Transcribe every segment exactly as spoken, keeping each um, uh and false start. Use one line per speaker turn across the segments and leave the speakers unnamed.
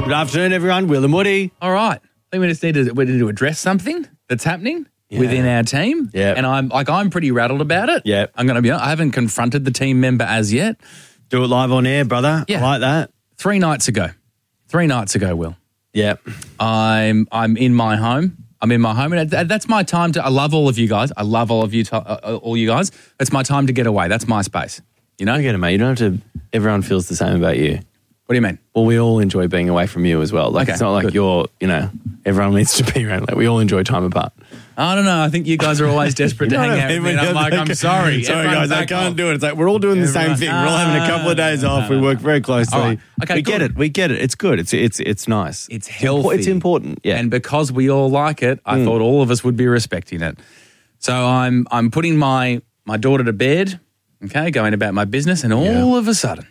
Good afternoon, everyone. Will and Woody.
All right. I think we just need to, we need to address something that's happening
Yeah.
within our team.
Yeah.
And I'm like, I'm pretty rattled about it.
Yeah.
I'm going to be honest. I haven't confronted the team member as yet.
Do it live on air, brother.
Yeah.
I like that.
Three nights ago. Three nights ago, Will.
Yeah.
I'm I'm in my home. I'm in my home, and that- that's my time to. I love all of you guys. I love all of you, to, uh, all you guys. It's my time to get away. That's my space. You know.
I get it, mate. You don't have to. Everyone feels the same about you.
What do you mean?
Well, we all enjoy being away from you as well. Like,
Okay,
it's not like
good.
you're, you know, everyone needs to be around. Like, we all enjoy time apart.
I don't know. I think you guys are always desperate to
You know
hang
what
out
I
with
mean?
me. And I'm like, I'm sorry.
Sorry,
Everyone
guys, I
back
can't
off.
do it. It's like we're all doing the same
Everyone-
thing. We're all having a couple of days
No,
off.
no,
We
no.
work very closely.
All right. Okay,
we get
good.
it. We get it. It's good. It's it's it's nice.
It's
impo-
healthy.
It's important. Yeah.
And because we all like it, I thought all of us would be respecting it. So I'm I'm putting my my daughter to bed, okay, going about my business, and all
Yeah.
of a sudden,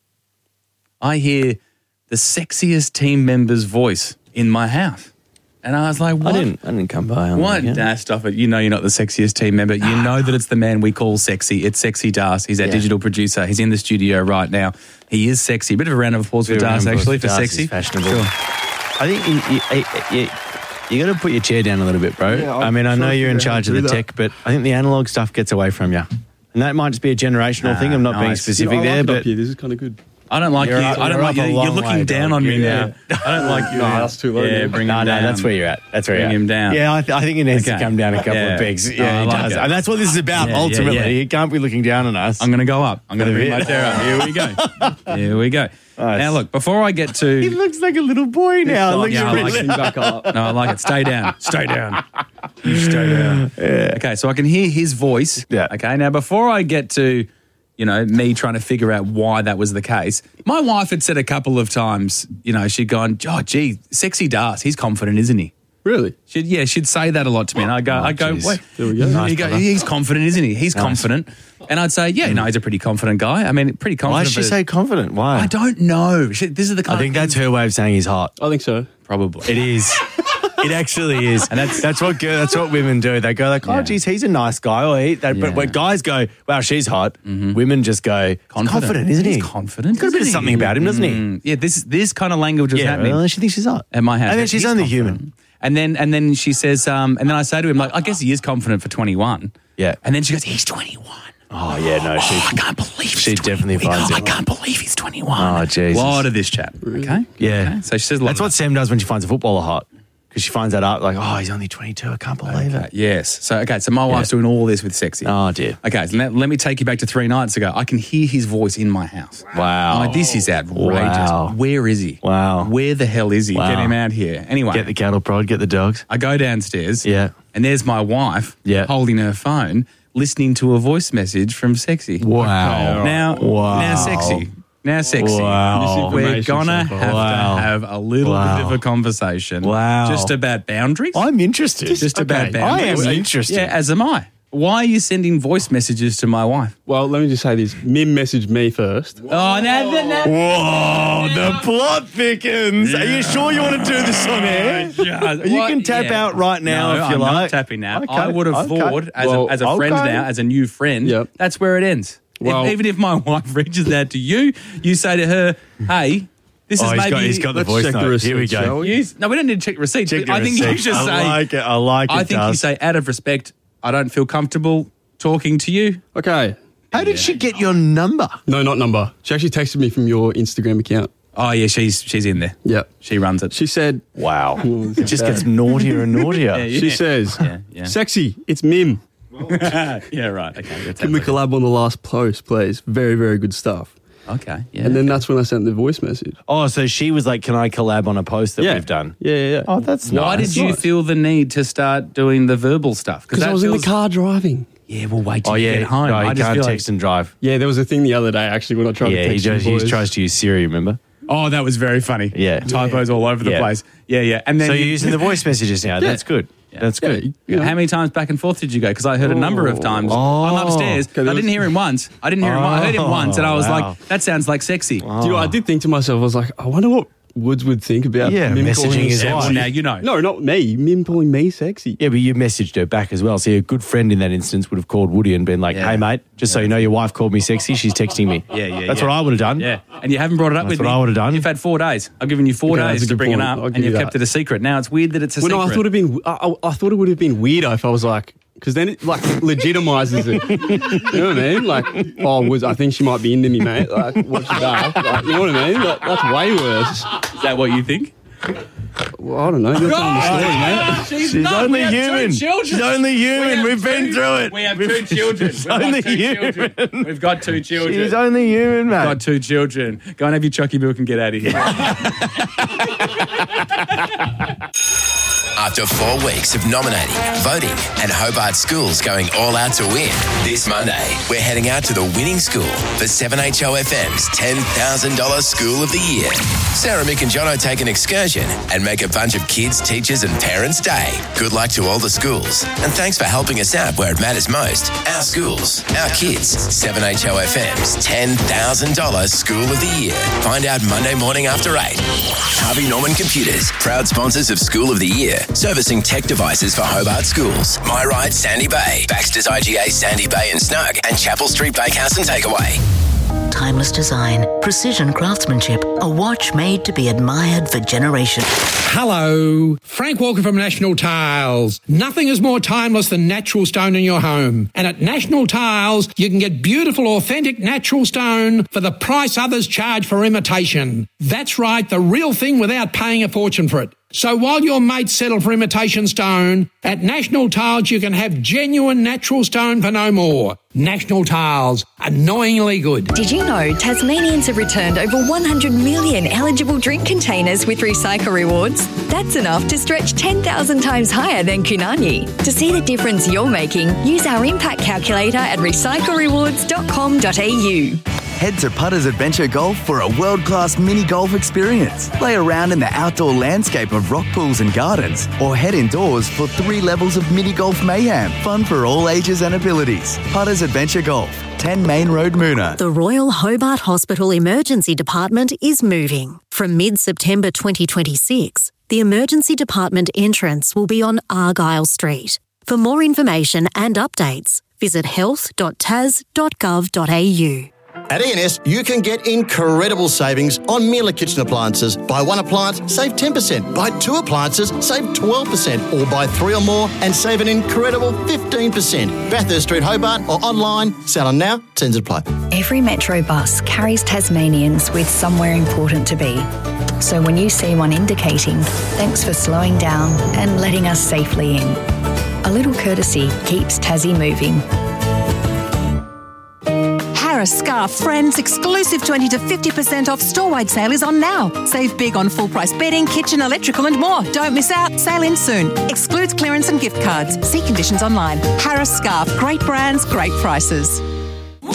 I hear the sexiest team member's voice in my house. And I was like, what?
I didn't. I didn't come by. On
What?
that, yeah.
Nah, stop it. You know you're not the sexiest team member. You know that it's the man we call sexy. It's Sexy Das. He's our
Yeah.
digital producer. He's in the studio right now. He is sexy. Bit of a round of applause for
Bit of a
Das,
round of
actually,
applause
for
for Das.
sexy.
He's fashionable.
Sure.
I think you, you, you, you, you got to put your chair down a little bit, bro.
Yeah, I'm
I mean, I know
trying to
you're in
figure out how
charge
to
of the
do that.
tech, but I think the analog stuff gets away from you. And that might just be a generational
Nah,
thing. I'm not being
nice.
specific
I like
there,
it
but
up here. This is kind of good.
I don't like
You're
you.
up-
I don't
you're
like
up
you.
a long
You're looking
way,
down
dog.
on me
Yeah.
now. I don't like you.
No, that's too low,
Yeah,
man.
bring
no,
him
no,
down.
that's where you're at. That's where
Bring
you're at.
him down.
Yeah, I, th- I think it needs
Okay.
to come down a couple
Yeah.
of pegs.
Oh,
Yeah,
I
he
like
does.
it.
And that's what this is about,
Yeah, yeah,
ultimately.
yeah.
You can't be looking down on us.
I'm going to go up. I'm going to bring my
bit.
chair up. Here we go. Here we go.
Nice.
Now, look, before I get
He
to...
looks like a little boy now.
Oh,
Looks
yeah, I
really-
like it.
back up.
No, I like it. Stay down. Stay down. You stay down. Okay, so I can hear his voice.
Yeah.
Okay, now before I get to, you know, me trying to figure out why that was the case, my wife had said a couple of times, you know, she'd gone, oh, gee, Sexy Das, he's confident, isn't he?
Really?
She'd, yeah, she'd say that a lot to me. And I go, I go,
jeez.
wait.
There we go.
Nice,
You go,
brother.
he's confident, isn't he? He's confident. And I'd say, yeah, no, he's a pretty confident guy. I mean, pretty confident.
Why does she
but-
say confident? Why?
I don't know. She, this is the kind
I think
of
that's her way of saying he's hot.
I think so.
probably.
It is. It actually is,
And that's-
that's what girl, that's what women do. They go like, "Oh,
Yeah.
geez, he's a nice guy." Or he, they,
Yeah.
But when guys go, "Wow, she's hot," women just go, "Confident, confident isn't he?
He's confident.
He's got a bit of
isn't
something
he?
about him, doesn't he?"
Mm, yeah, this this kind of language was
Yeah,
happening
well, she thinks she's hot
at my house.
And then she's
He's
only
confident.
human.
And then and then she says, um, and then I say to him, like, I guess he is confident for twenty-one.
Yeah.
And then she goes, he's twenty-one.
Oh yeah, no, she.
Oh, I can't believe he's
she definitely
twenty-one.
finds
oh,
it.
I can't believe he's twenty-one.
Oh, Jesus.
A lot of this chat. Okay.
Yeah.
Okay. So she says a lot
That's
of
what Sam does when she finds a footballer hot, because she finds that out like, "Oh, he's only twenty-two. I can't believe
Okay,
it."
yes. So, okay, so my wife's doing all this with Sexy.
Oh dear.
Okay, so let, let me take you back to three nights ago. I can hear his voice in my house.
Wow.
I'm like, this is outrageous.
Wow.
Where is he?
Wow.
Where the hell is he?
Wow.
Get him out here. Anyway,
Get the cattle prod. Get the dogs.
I go downstairs.
Yeah.
And there's my wife
Yeah.
holding her phone, listening to a voice message from Sexy.
Wow.
Now,
Wow.
now Sexy. Now Sexy.
Wow.
We're
Misinformation
gonna
so far.
have
Wow.
to have a little
Wow.
bit of a conversation.
Wow.
Just about boundaries.
I'm interested.
Just about
Okay. I am
boundaries.
interested.
Yeah, as am I. Why are you sending voice messages to my wife?
Well, let me just say this. Mim messaged me first.
Oh, now, now, now.
Whoa, the plot thickens. Are you sure you want to do this on air? You can tap out right now
no,
if you
I'm
like.
not tapping now.
Okay,
I would have
okay.
thought, as,
Well,
a, as a friend
okay.
now, as a new friend,
Yep.
that's where it ends. If-
Well-
even if my wife reaches out to you, you say to her, hey, this
Oh,
is
he's
maybe...
got, he's got the
Let's
voice
check the
note. Here we
receipts,
go.
shall we?
You- no, we don't need to check receipts.
Check
but I
the
think you
receipts.
should
I
say...
like it. I like it,
I think you
Dust.
say, out of respect, I don't feel comfortable talking to you.
Okay.
How did she get your number?
No, not number. She actually texted me from your Instagram account.
Oh, yeah, she's she's in there.
Yep.
She runs it.
She said,
Wow.
this
It
is
just
bad.
gets naughtier and naughtier.
Yeah,
she says,
Yeah, yeah.
sexy, it's Mim.
yeah, right. Okay. that's
Can we
it.
collab on the last post, please? Very, very good stuff.
Okay, yeah.
And then that's when I sent the voice message.
Oh, so she was like, "Can I collab on a post that
yeah.
we've done?"
Yeah, yeah, yeah.
Oh, that's
Why
nice.
did you feel the need to start doing the verbal stuff?
Because
that
I was in
feels-
the car driving.
Yeah, we'll wait till
Oh
you
yeah,
get home.
no,
I
you
just
can't
feel like-
text and drive.
Yeah, there was a thing the other day, actually, when I tried
Yeah,
to
he,
text
just,
you
he
boys.
tries to use Siri. Remember?
Oh, that was very funny.
Yeah.
Typos all over the
Yeah.
place. Yeah, yeah. And then
So you're using the voice messages now. That's good. That's
Yeah,
good.
you know.
How many times back and forth did you go? Because I heard a number of times.
Oh.
I'm upstairs.
Okay, there
I didn't
was-
hear him once. I didn't hear him. I heard him
Oh,
once, and I was
wow.
like, "That sounds like sexy."
Do you know, I did think to myself, I was like, I wonder what Woods would think about
Yeah,
Mim
messaging
calling
his
her
wife.
sexy.
Now you know.
No, not me. Mim calling me sexy.
Yeah, but you messaged her back as well. So a good friend in that instance would have called Woody and been like,
Yeah.
hey, mate, just so you know, your wife called me sexy. She's texting me.
Yeah, yeah,
That's
yeah.
what I would have done.
Yeah, and you haven't brought it up
That's
with
what
me.
I would have done.
You've had four days. I've given you four
Okay, that's
days
a
to
good
bring
point.
it up,
I'll give
and you've
you
kept
that.
it a secret. Now it's weird that it's a
Well,
secret.
no, I thought it'd been. I, I, I thought it would have been weirder if I was like, because then it like legitimizes it. You know what I mean? Like, oh, was I think she might be into me, mate? Like, what's that? Like, you know what I mean? Like, that's way worse.
Is that what you think?
Well, I don't know. You're telling the story, mate.
She's,
She's
not.
only
We have two
human.
children.
She's only human.
We have
We've been
two-
through it.
We have
We've-
two children.
She's
We've got
only
two
human.
children. We've got two children.
She's only human, mate.
got two children. Go and have your chucky milk and get out of here.
After four weeks of nominating, voting, and Hobart schools going all out to win, this Monday, we're heading out to the winning school for seven H O F M's ten thousand dollars School of the Year. Sarah, Mick and Jono take an excursion and make a bunch of kids, teachers and parents' day. Good luck to all the schools. And thanks for helping us out where it matters most. Our schools, our kids. seven H O F M's ten thousand dollars School of the Year. Find out Monday morning after eight. Harvey Norman Computers, proud sponsors of School of the Year, servicing tech devices for Hobart schools. My Ride, Sandy Bay, Baxter's I G A, Sandy Bay and Snug, and Chapel Street Bakehouse and Takeaway.
Timeless design, precision craftsmanship, a watch made to be admired for generations.
Hello, Frank Walker from National Tiles. Nothing is more timeless than natural stone in your home. And at National Tiles, you can get beautiful, authentic natural stone for the price others charge for imitation. That's right, the real thing without paying a fortune for it. So while your mates settle for imitation stone, at National Tiles you can have genuine natural stone for no more. National Tiles, annoyingly good.
Did you know Tasmanians have returned over one hundred million eligible drink containers with Recycle Rewards? That's enough to stretch ten thousand times higher than Kunani. To see the difference you're making, use our impact calculator at recycle rewards dot com dot a u.
Head to Putters Adventure Golf for a world-class mini golf experience. Play around in the outdoor landscape of rock pools and gardens, or head indoors for three levels of mini golf mayhem. Fun for all ages and abilities. Putters Adventure Golf, ten Main Road, Moona.
The Royal Hobart Hospital Emergency Department is moving. From mid-September twenty twenty-six, the Emergency Department entrance will be on Argyle Street. For more information and updates, visit health dot tas dot gov dot a u.
At E and S, you can get incredible savings on Miele kitchen appliances. Buy one appliance, save ten percent. Buy two appliances, save twelve percent. Or buy three or more and save an incredible fifteen percent. Bathurst Street, Hobart, or online. Sell on now, terms apply.
Every Metro bus carries Tasmanians with somewhere important to be. So when you see one indicating, thanks for slowing down and letting us safely in. A little courtesy keeps Tassie moving.
Harris Scarf Friends exclusive twenty to fifty percent off store-wide sale is on now. Save big on full-price bedding, kitchen, electrical and more. Don't miss out. Sale ends soon. Excludes clearance and gift cards. See conditions online. Harris Scarf. Great brands, great prices.